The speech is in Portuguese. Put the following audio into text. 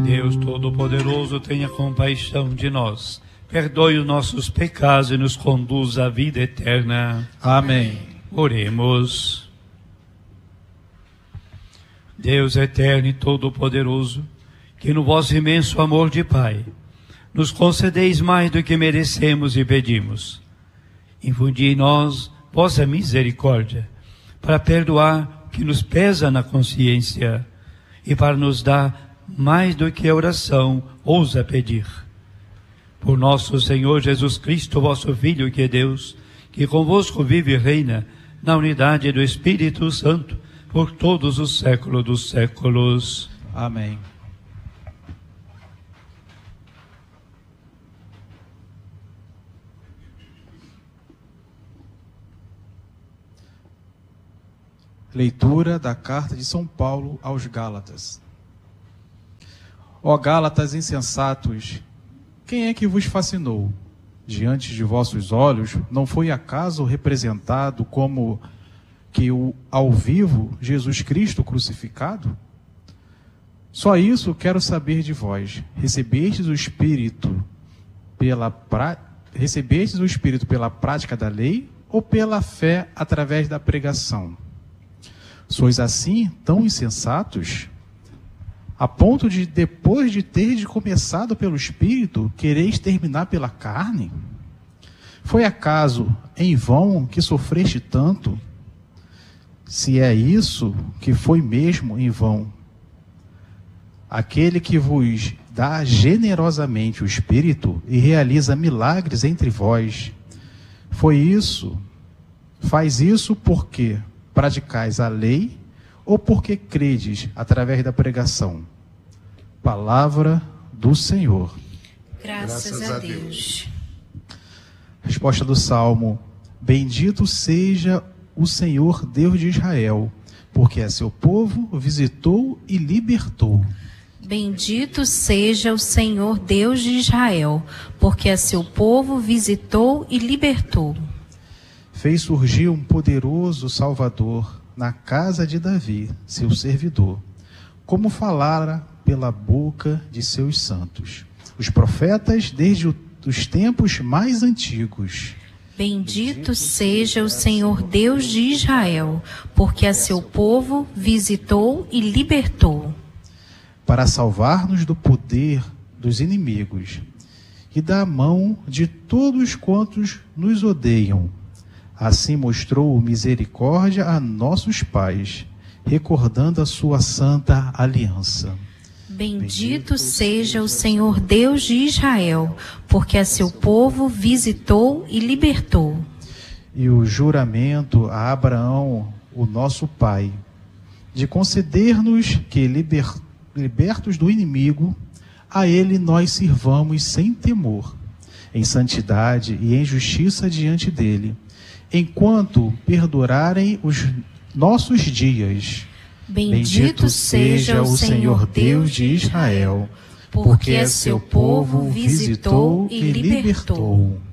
Deus Todo-Poderoso, tenha compaixão de nós, perdoe os nossos pecados e nos conduza à vida eterna. Amém. Oremos. Deus eterno e Todo-Poderoso, que no vosso imenso amor de Pai, nos concedeis mais do que merecemos e pedimos. Infundi em nós vossa misericórdia, para perdoar o que nos pesa na consciência e para nos dar mais do que a oração ousa pedir. Por nosso Senhor Jesus Cristo, vosso Filho, que é Deus, que convosco vive e reina, na unidade do Espírito Santo, por todos os séculos dos séculos. Amém. Leitura da Carta de São Paulo aos Gálatas. Ó Gálatas insensatos, quem é que vos fascinou? Diante de vossos olhos, não foi acaso representado como que ao vivo Jesus Cristo crucificado? Só isso quero saber de vós. Recebestes o Espírito pela prática da lei ou pela fé através da pregação? Sois assim tão insensatos, a ponto de, depois de terdes começado pelo Espírito, quereis terminar pela carne? Foi acaso em vão que sofreste tanto? Se é isso, que foi mesmo em vão. Aquele que vos dá generosamente o Espírito e realiza milagres entre vós, faz isso porque praticais a lei ou porque credes através da pregação? Palavra do Senhor. Graças a Deus. Resposta do Salmo: Bendito seja o Senhor Deus de Israel, porque a seu povo visitou e libertou. Bendito seja o Senhor Deus de Israel, porque a seu povo visitou e libertou. Fez surgir um poderoso Salvador na casa de Davi, seu servidor, como falara pela boca de seus santos, os profetas desde os tempos mais antigos. Bendito seja o Senhor Deus de Israel, porque a seu povo visitou e libertou. Para salvar-nos do poder dos inimigos e da mão de todos quantos nos odeiam. Assim mostrou misericórdia a nossos pais, recordando a sua santa aliança. Bendito seja o Senhor Deus de Israel, porque a seu povo visitou e libertou. E o juramento a Abraão, o nosso pai, de conceder-nos que, libertos do inimigo, a ele nós sirvamos sem temor, em santidade e em justiça diante dele, enquanto perdurarem os nossos dias. Bendito seja o Senhor Deus de Israel, porque a seu povo visitou e libertou.